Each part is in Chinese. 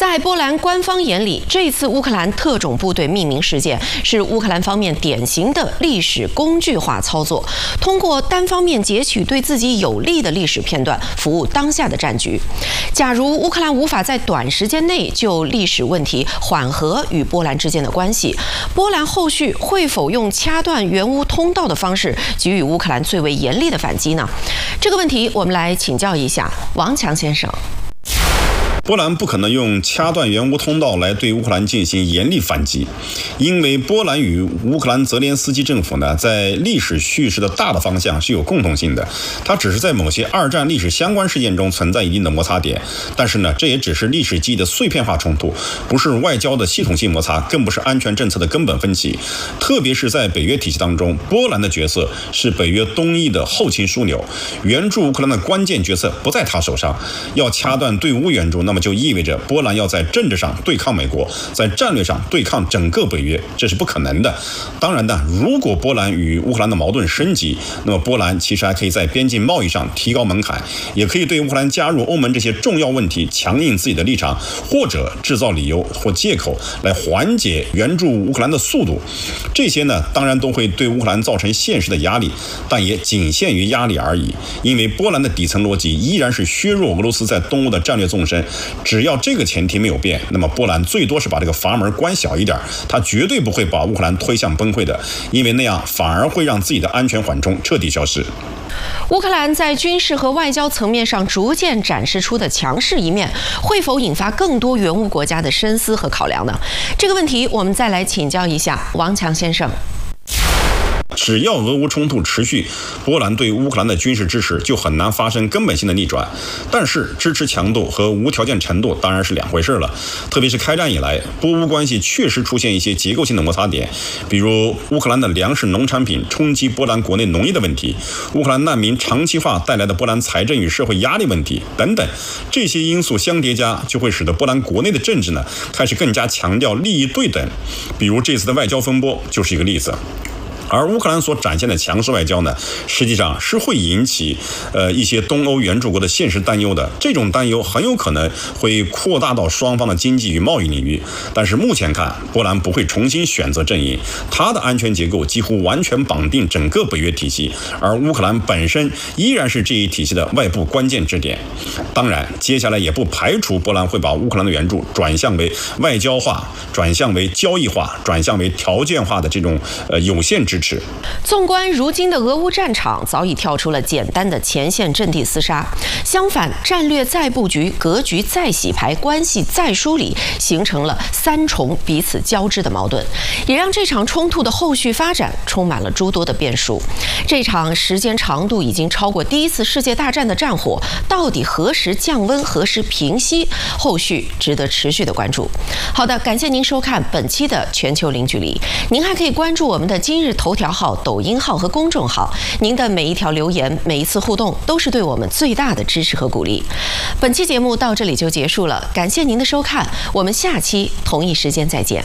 在波兰官方眼里，这次乌克兰特种部队命名事件是乌克兰方面典型的历史工具化操作，通过单方面截取对自己有利的历史片段，服务当下的战局。假如乌克兰无法在短时间内就历史问题缓和与波兰之间的关系，波兰后续会否用掐断援乌通道的方式给予乌克兰最为严厉的反击呢？这个问题，我们来请教一下王强先生。 波兰不可能用掐断援乌通道来对乌克兰进行严厉反击，因为波兰与乌克兰泽连斯基政府呢，在历史叙事的大的方向是有共同性的，它只是在某些二战历史相关事件中存在一定的摩擦点，但是呢，这也只是历史记忆的碎片化冲突，不是外交的系统性摩擦，更不是安全政策的根本分歧。特别是在北约体系当中，波兰的角色是北约东翼的后勤枢纽，援助乌克兰的关键角色不在他手上。要掐断对乌援助，那么就意味着波兰要在政治上对抗美国，在战略上对抗整个北约，这是不可能的。当然的，如果波兰与乌克兰的矛盾升级，那么波兰其实还可以在边境贸易上提高门槛，也可以对乌克兰加入欧盟这些重要问题强硬自己的立场，或者制造理由或借口来缓解援助乌克兰的速度。这些呢，当然都会对乌克兰造成现实的压力，但也仅限于压力而已。因为波兰的底层逻辑依然是削弱俄罗斯在东欧的战略纵深，只要这个前提没有变，那么波兰最多是把这个阀门关小一点，他绝对不会把乌克兰推向崩溃的，因为那样反而会让自己的安全缓冲彻底消失。 乌克兰在军事和外交层面上逐渐展示出的强势一面，会否引发更多援乌国家的深思和考量呢？这个问题我们再来请教一下王强先生。 只要俄乌冲突持续，波兰对乌克兰的军事支持就很难发生根本性的逆转。但是支持强度和无条件程度当然是两回事了。特别是开战以来，波乌关系确实出现一些结构性的摩擦点，比如乌克兰的粮食农产品冲击波兰国内农业的问题，乌克兰难民长期化带来的波兰财政与社会压力问题等等。这些因素相叠加，就会使得波兰国内的政治呢开始更加强调利益对等。比如这次的外交风波就是一个例子。而乌克兰所展现的强势外交呢，实际上是会引起一些东欧援助国的现实担忧的。这种担忧很有可能会扩大到双方的经济与贸易领域。但是目前看，波兰不会重新选择阵营，它的安全结构几乎完全绑定整个北约体系，而乌克兰本身依然是这一体系的外部关键支点。当然，接下来也不排除波兰会把乌克兰的援助转向为外交化、转向为交易化、转向为条件化的这种有限支持。 纵观如今的俄乌战场，早已跳出了简单的前线阵地厮杀，相反，战略再布局、格局再洗牌、关系再梳理，形成了三重彼此交织的矛盾，也让这场冲突的后续发展充满了诸多的变数。这场时间长度已经超过第一次世界大战的战火，到底何时降温、何时平息，后续值得持续的关注。好的，感谢您收看本期的全球零距离，您还可以关注我们的今日头条号、抖音号和公众号，您的每一条留言、每一次互动都是对我们最大的支持和鼓励。本期节目到这里就结束了，感谢您的收看，我们下期同一时间再见。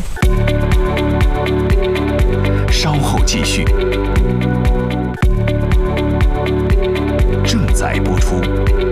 稍后继续，正在播出。